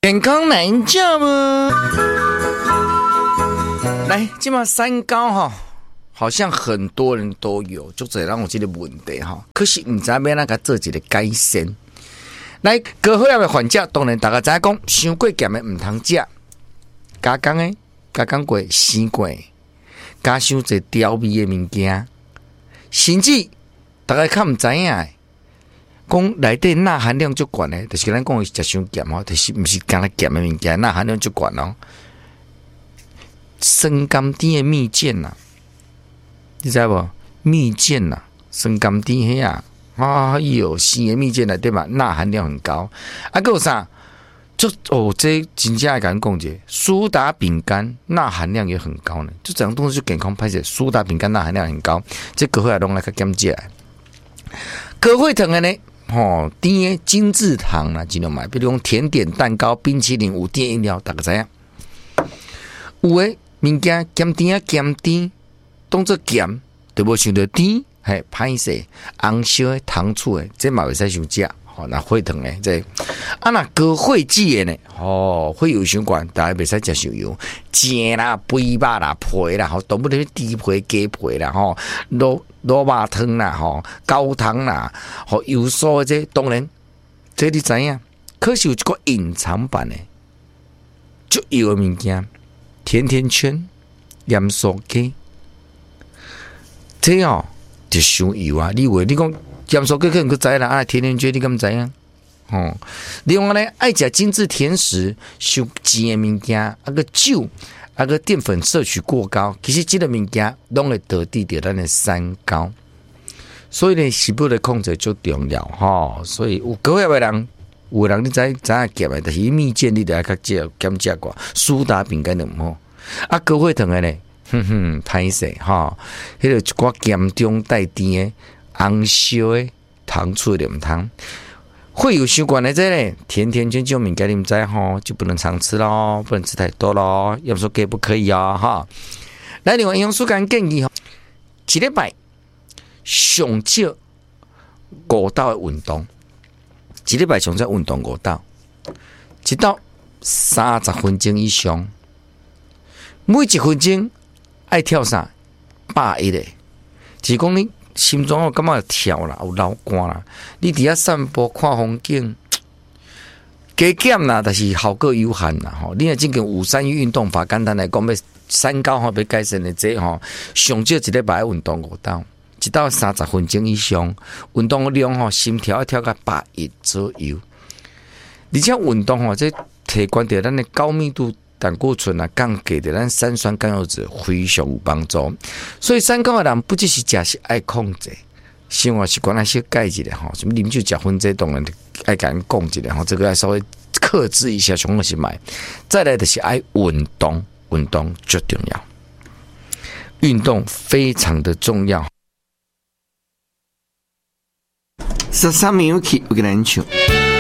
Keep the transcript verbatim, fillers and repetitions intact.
健康难教吗？来，今嘛三高哈，好像很多人都有，就这让我这个问题哈。可是唔知要那个做一个改善。来，高血压的患者，当然大家知讲，伤过咸的唔通食，加工的、加工过、生过，加伤侪调味的物件，甚至大家较唔知影的。讲内底钠含量足悬诶，就是咱讲的食伤咸吼，就是毋是干那咸诶物件，钠含量足悬哦。生甘甜诶蜜饯呐，你知无？蜜饯呐，生甘甜迄啊，啊有生诶蜜饯内底嘛，钠含量很高。啊，还有啥？就哦，这真正甲咱讲者，苏打饼干钠含量也很高呢。就这样东西就健康歹势，苏打饼干钠含量很高，这高血压拢来较减食。高血糖诶呢？哦，甜的精致糖啦，尽量买，比如讲甜点、蛋糕、冰淇淋、有甜饮料，大家知影？有诶物件咸甜啊，咸甜，当做咸，就无想到甜，系歹势，红烧诶、糖醋诶，这嘛袂使伤食。哦，那血糖诶，这啊那高血脂诶呢？哦，血油伤悬，大家袂使食伤油，煎啦、肥肉啦、皮啦，吼，动不了猪皮、鸡皮啦，吼，卤卤肉汤啦，吼，高汤啦，吼，油酥这当然，这你知影？可是有一个隐藏版诶，足油诶物件，甜甜圈、盐酥鸡，这哦就伤油啊！你以为你讲？盐酥鸡可能佮知啦，啊，甜甜圈你敢知影？哦，另外呢，爱食精致甜食、伤甜的物件，啊个酒，啊个淀粉摄取过高，其实这个物件拢会导致到咱的三高。所以呢，食物的控制最重要哈、哦。所以有高血压的人，有人你知知影咸的，但是蜜饯你得要较少减食过，苏打饼干就唔好。啊，高血糖的呢，哼哼，歹势哈，迄个一寡咸中带甜的。红烧的糖醋的唔通，会有习惯的这类甜甜圈这种物件你们知吼，就不能常吃咯，不能吃太多咯，要说给不可以啊、哦、哈。来，另外营养素干建议吼，一礼拜上少五道的运动，一礼拜上少运动五道，一道三十分钟以上，每一分钟爱跳啥百一的，只讲你。心脏我感觉跳啦，有流汗啦。你伫遐散步看风景，加减啦，但是效果有限啦。吼，你若真跟五三一运动法简单来讲，要三高吼要改善的这吼，上少一礼拜运动五道，一道三十分钟以上，运动量吼心跳要跳到百一左右。而且运动吼，这提高到咱的高密度。胆固醇啊，降低的咱三酸甘油酯非常有帮助。所以三高的人不只是食是爱控制，生活习惯那些改一下哈，什么啉酒食薰这当然爱甲人讲一下哈，这个要稍微克制一下，上个是买。再来的是爱运动，运动最重要，运动非常的重要。 十三秒起，我跟咱唱。